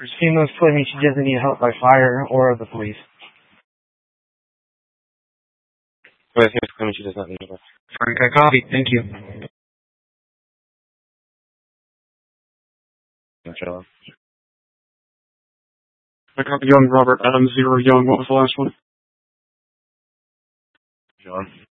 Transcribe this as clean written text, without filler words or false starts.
Female's claiming she doesn't need help by fire or the police. Well, here's claiming she does not need help. Frank, I copy. Thank you. Marcello. I copy Young, Robert, Adam, 0, Young. What was the last one? John.